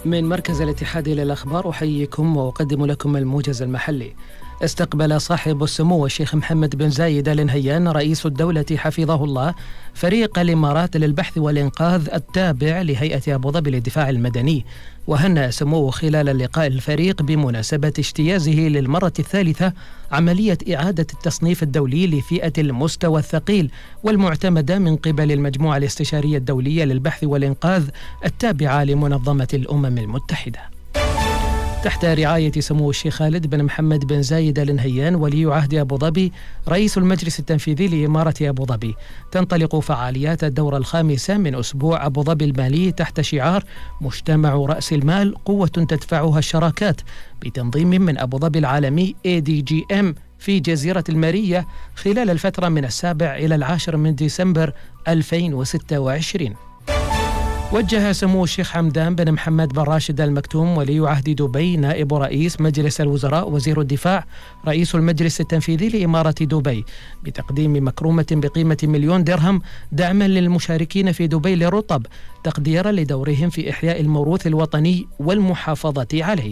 من مركز الاتحاد للأخبار أحييكم وأقدم لكم الموجز المحلي. استقبل صاحب السمو الشيخ محمد بن زايد آل نهيان رئيس الدولة حفظه الله فريق الإمارات للبحث والإنقاذ التابع لهيئة أبو ظبي للدفاع المدني، وهنأ سموه خلال اللقاء الفريق بمناسبة اجتيازه للمرة الثالثة عملية إعادة التصنيف الدولي لفئة المستوى الثقيل والمعتمدة من قبل المجموعة الاستشارية الدولية للبحث والإنقاذ التابعة لمنظمة الأمم المتحدة. تحت رعاية سمو الشيخ خالد بن محمد بن زايد آل نهيان ولي عهد أبو ظبي رئيس المجلس التنفيذي لإمارة أبو ظبي، تنطلق فعاليات الدورة الخامسة من أسبوع أبو ظبي المالي تحت شعار مجتمع رأس المال قوة تدفعها الشراكات، بتنظيم من أبو ظبي العالمي ADGM في جزيرة المارية خلال الفترة من 7 إلى 10 من ديسمبر 2026. وجه سمو الشيخ حمدان بن محمد بن راشد آل مكتوم ولي عهد دبي نائب رئيس مجلس الوزراء وزير الدفاع رئيس المجلس التنفيذي لإمارة دبي بتقديم مكرومة بقيمة 1,000,000 درهم دعما للمشاركين في دبي للرطب تقديرا لدورهم في إحياء الموروث الوطني والمحافظة عليه.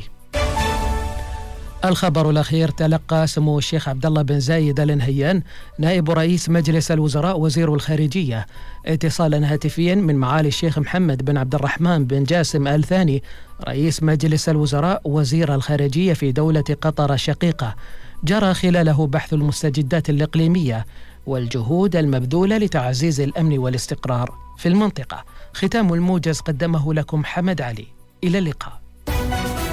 الخبر الأخير: تلقى سمو الشيخ عبد الله بن زايد آل نهيان نائب رئيس مجلس الوزراء وزير الخارجية اتصالا هاتفيا من معالي الشيخ محمد بن عبد الرحمن بن جاسم آل ثاني رئيس مجلس الوزراء وزير الخارجية في دولة قطر الشقيقة، جرى خلاله بحث المستجدات الإقليمية والجهود المبذولة لتعزيز الأمن والاستقرار في المنطقة. ختام الموجز قدمه لكم حمد علي. إلى اللقاء.